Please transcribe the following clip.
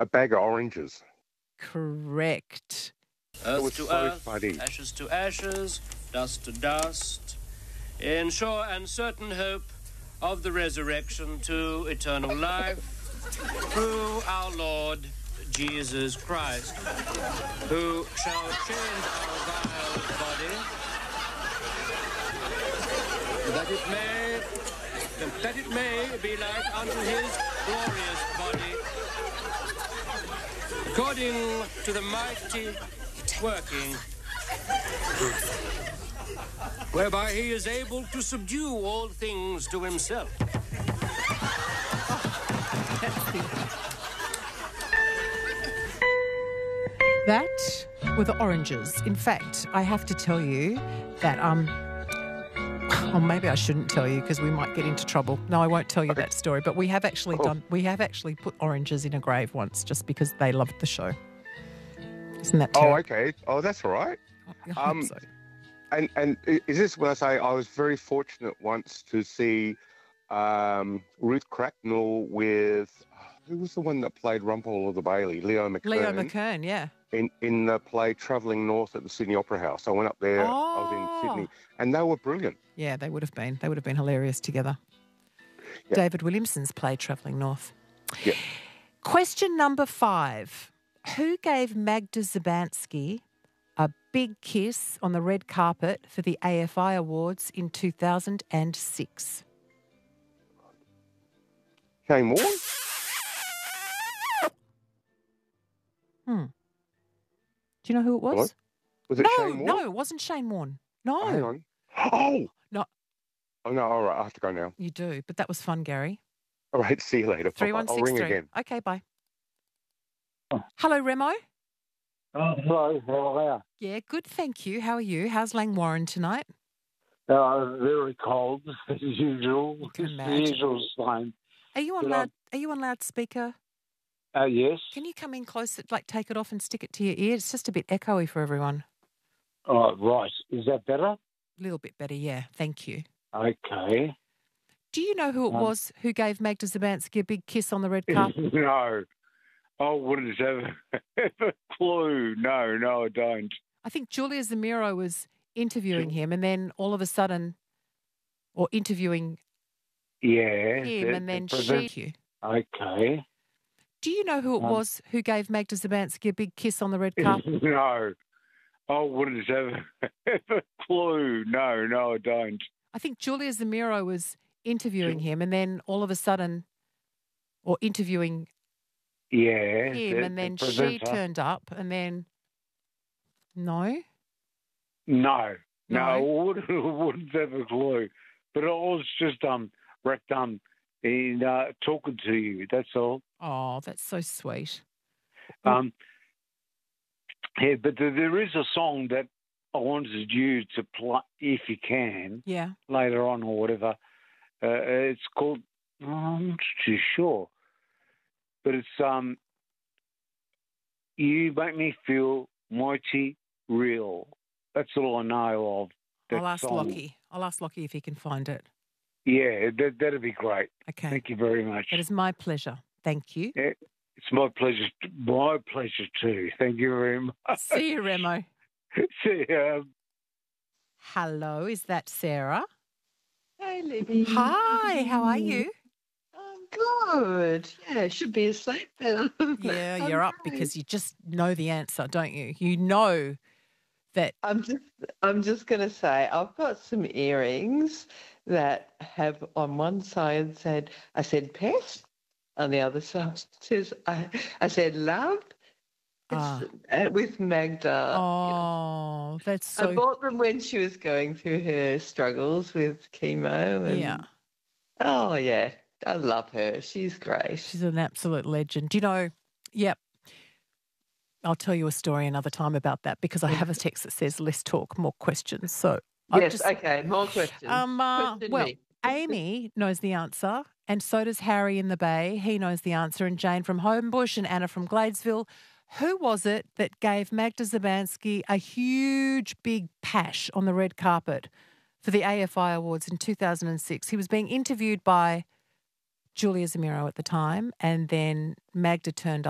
a bag of oranges. Correct. It was Earth to so earth, funny. ashes to ashes, dust to dust, in sure and certain hope of the resurrection to eternal life through our Lord Jesus Christ, who shall change our vile body that it may be like unto his glorious body, according to the mighty working whereby he is able to subdue all things to himself. That were the oranges. In fact, I have to tell you that, or maybe I shouldn't tell you because we might get into trouble. No, I won't tell you that story. But we have actually put oranges in a grave once just because they loved the show. Isn't that terrible? Oh, okay. Oh, that's all right. I hope so. And is this when I say I was very fortunate once to see Ruth Cracknell with, who was the one that played Rumpole of the Bailey? Leo McKern. Leo McKern, yeah. In the play Travelling North at the Sydney Opera House. I went up there, I was in Sydney, and they were brilliant. Yeah, they would have been. They would have been hilarious together. Yeah. David Williamson's play Travelling North. Yeah. Question number 5. Who gave Magda Szubanski a big kiss on the red carpet for the AFI Awards in 2006? Shane Warne? Do you know who it was? What? Was it Shane Warne? No, it wasn't Shane Warne. No. Oh, hang on. Oh! No. Oh, no, all right, I have to go now. You do, but that was fun, Gary. All right, see you later. Papa. I'll ring 3163. again. Okay, bye. Hello, Remo. Oh, hello, how are Yeah, good, thank you. How are you? How's Langwarrin tonight? you? Very cold, as usual. can It's the imagine. usual same. Are you on But Are you on loudspeaker? Yes. Can you come in closer, like take it off and stick it to your ear? It's just a bit echoey for everyone. Oh, right. Is that better? A little bit better, yeah. Thank you. Okay. Do you know who it was who gave Magda Szubanski a big kiss on the red carpet? No. I wouldn't have a clue. No, I don't. I think Julia Zamiro was interviewing him, and then all of a sudden, or interviewing Yeah. him, and then she. Okay. Do you know who it was who gave Magda Szubanski a big kiss on the red carpet? No. I wouldn't have a clue. No, I don't. I think Julia Zamiro was interviewing him, and then all of a sudden, or interviewing Yeah. him, and then she turned up, and then no. No, I wouldn't have a clue. But I was just wrapped in talking to you. That's all. Oh, that's so sweet. Yeah, but there is a song that I wanted you to play, if you can, Yeah. later on or whatever. It's called, I'm not too sure, but it's You Make Me Feel Mighty Real. That's all I know of. I'll ask Lockie. I'll ask Lockie if he can find it. Yeah, that'd be great. Okay. Thank you very much. That is my pleasure. Thank you. Yeah, it's my pleasure. My pleasure too. Thank you very much. See you, Remo. See ya. Hello, is that Sarah? Hey, Libby. Hi, how are you? I'm good. Yeah, should be asleep. But Yeah, you're up because you just know the answer, don't you? You know that. I'm just going to say I've got some earrings that have on one side I said pet, on the other side says I said love. With Magda. Oh, that's so. I bought them when she was going through her struggles with chemo. And, Yeah. Oh, yeah. I love her. She's great. She's an absolute legend. Do you know? Yep. I'll tell you a story another time about that because I have a text that says "Let's talk more questions." So yes, okay, more questions. Well, me. Amy knows the answer, and so does Harry in the Bay. He knows the answer, and Jane from Homebush and Anna from Gladesville. Who was it that gave Magda Szubanski a huge, big pash on the red carpet for the AFI Awards in 2006? He was being interviewed by Julia Zamiro at the time, and then Magda turned up.